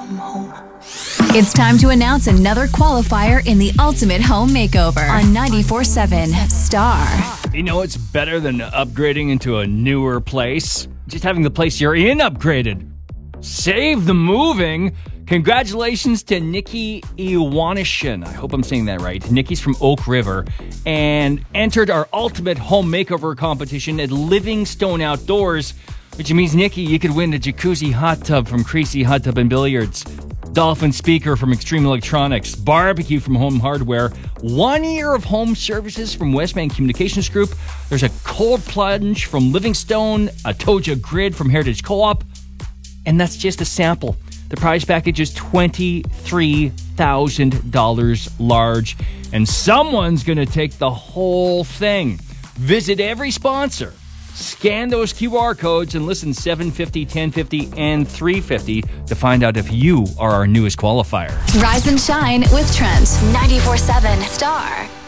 It's time to announce another qualifier in the ultimate home makeover on 94.7 Star. You know it's better than upgrading into a newer place? Just having the place you're in upgraded. Save the moving. Congratulations to Nikki Iwanishin. I hope I'm saying that right. Nikki's from Oak River and entered our ultimate home makeover competition at Livingstone Outdoors, which means, Nikki, you could win a jacuzzi hot tub from Creasy Hot Tub and Billiards, Dolphin speaker from Extreme Electronics, barbecue from Home Hardware, 1 year of home services from Westman Communications Group. There's a cold plunge from Livingstone, a Toja grid from Heritage Co-op, and that's just a sample. The prize package is $23,000 large, and someone's going to take the whole thing. Visit every sponsor. Scan those QR codes and listen 750, 1050, and 350 to find out if you are our newest qualifier. Rise and shine with Trent. 94.7 Star.